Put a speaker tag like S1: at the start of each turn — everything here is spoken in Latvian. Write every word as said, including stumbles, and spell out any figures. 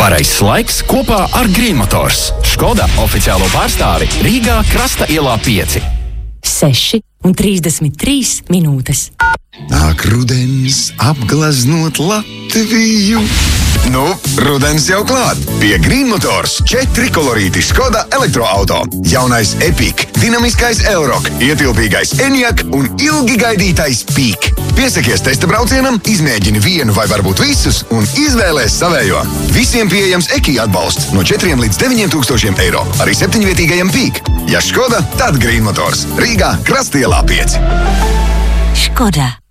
S1: Pareizs laiks kopā ar Green Motors. Škoda oficiālo pārstāvi Rīgā Krasta ielā pieci.
S2: seši un trīsdesmit trīs minūtes.
S3: Nāk rudens apgleznot Latviju. Nu, rudens jau klāt. Pie Green Motors četri kolorīti Škoda elektroauto. Jaunais Epic, dinamiskais Elrock, ietilpīgais Enyaq un ilgi gaidītais Peak. Piesakies testa braucienam, izmēģini vienu vai varbūt visus un izvēlēs savējo. Visiem pieejams Eki atbalsts no četriem līdz deviņiem tūkstošiem eiro. Arī septiņvietīgajam Peak. Ja Škoda, tad Green Motors. Rīgā Krastielā pieci.
S2: Škoda.